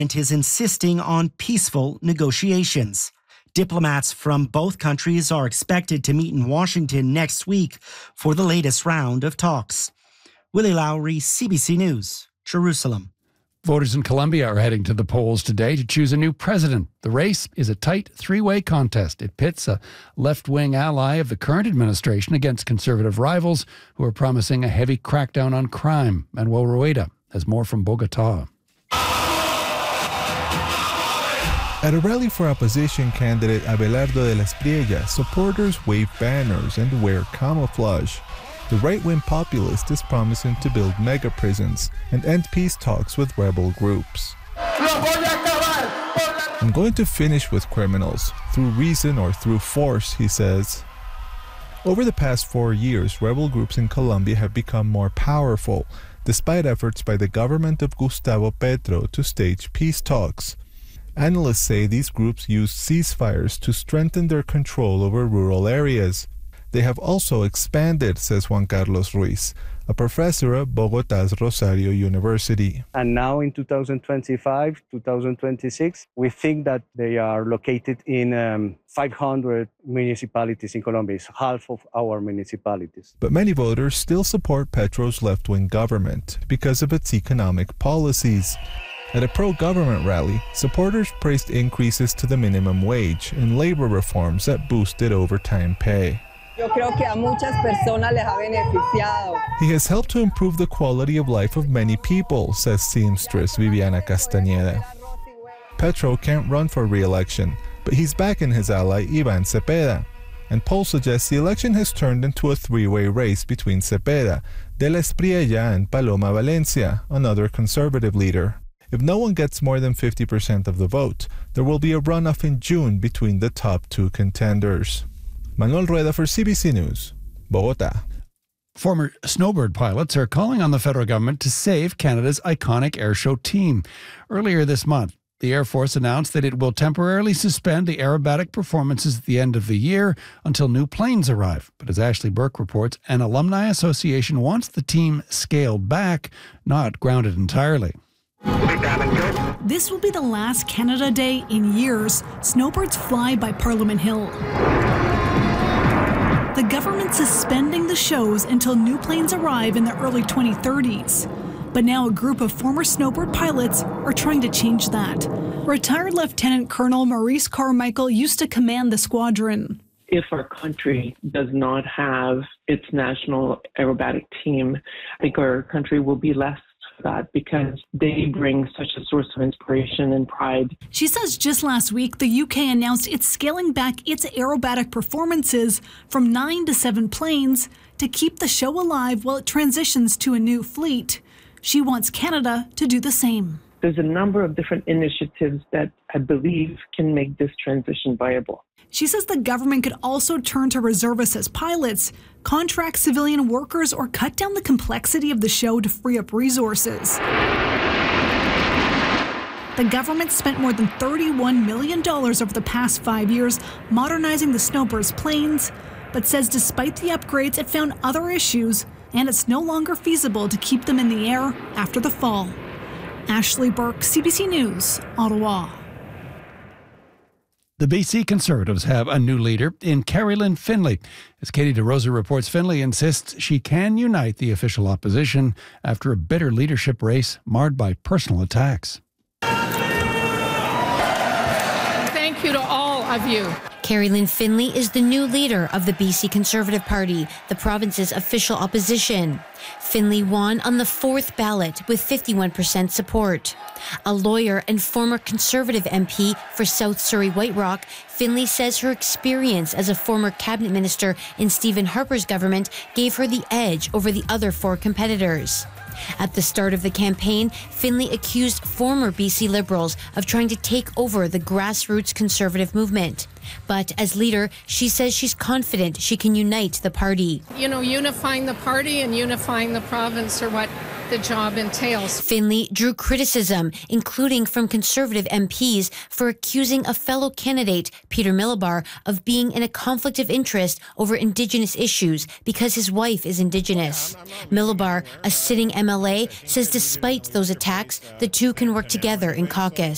is insisting on peaceful negotiations. Diplomats from both countries are expected to meet in Washington next week for the latest round of talks. Willie Lowry, CBC News, Jerusalem. Voters in Colombia are heading to the polls today to choose a new president. The race is a tight three-way contest. It pits a left-wing ally of the current administration against conservative rivals who are promising a heavy crackdown on crime. Manuel Rueda has more from Bogotá. At a rally for opposition candidate Abelardo de las Priellas, supporters wave banners and wear camouflage. The right-wing populist is promising to build mega prisons and end peace talks with rebel groups. I'm going to finish with criminals, through reason or through force, he says. Over the past 4 years, rebel groups in Colombia have become more powerful, despite efforts by the government of Gustavo Petro to stage peace talks. Analysts say these groups used ceasefires to strengthen their control over rural areas. They have also expanded, says Juan Carlos Ruiz, a professor at Bogotá's Rosario University. And now in 2025, 2026, we think that they are located in 500 municipalities in Colombia. It's half of our municipalities. But many voters still support Petro's left-wing government because of its economic policies. At a pro-government rally, supporters praised increases to the minimum wage and labor reforms that boosted overtime pay. Yo creo que a muchas personas les ha beneficiado. He has helped to improve the quality of life of many people, says seamstress Viviana Castañeda. Petro can't run for re-election, but he's backing his ally Iván Cepeda. And polls suggest the election has turned into a three-way race between Cepeda, de las Priellas, and Paloma Valencia, another conservative leader. If no one gets more than 50% of the vote, there will be a runoff in June between the top two contenders. Manuel Rueda for CBC News, Bogotá. Former snowbird pilots are calling on the federal government to save Canada's iconic airshow team. Earlier this month, the Air Force announced that it will temporarily suspend the aerobatic performances at the end of the year until new planes arrive. But as Ashley Burke reports, an alumni association wants the team scaled back, not grounded entirely. This will be the last Canada Day in years snowbirds fly by Parliament Hill. The government suspending the shows until new planes arrive in the early 2030s. But now a group of former snowbird pilots are trying to change that. Retired Lieutenant Colonel Maurice Carmichael used to command the squadron. If our country does not have its national aerobatic team, I think our country will be less that because they bring such a source of inspiration and pride. She says just last week, the UK announced it's scaling back its aerobatic performances from 9 to 7 planes to keep the show alive while it transitions to a new fleet. She wants Canada to do the same. There's a number of different initiatives that I believe can make this transition viable. She says the government could also turn to reservists as pilots, contract civilian workers, or cut down the complexity of the show to free up resources. The government spent more than $31 million over the past 5 years modernizing the snowbirds' planes, but says despite the upgrades, it found other issues, and it's no longer feasible to keep them in the air after the fall. Ashley Burke, CBC News, Ottawa. The BC Conservatives have a new leader in Carrie-Lynne Finlay. As Katie DeRosa reports, Finlay insists she can unite the official opposition after a bitter leadership race marred by personal attacks. Thank you to all of you. Carrie-Lynne Finlay is the new leader of the BC Conservative Party, the province's official opposition. Finlay won on the 4th ballot with 51% support. A lawyer and former Conservative MP for South Surrey White Rock, Finlay says her experience as a former cabinet minister in Stephen Harper's government gave her the edge over the other 4 competitors. At the start of the campaign, Finlay accused former BC Liberals of trying to take over the grassroots Conservative movement. But as leader, she says she's confident she can unite the party. You know, unifying the party and unifying the province are what the job entails. Finlay drew criticism, including from Conservative MPs, for accusing a fellow candidate, Peter Milobar, of being in a conflict of interest over Indigenous issues because his wife is Indigenous. Milobar, a sitting MLA, says despite those attacks, the two can work together in caucus.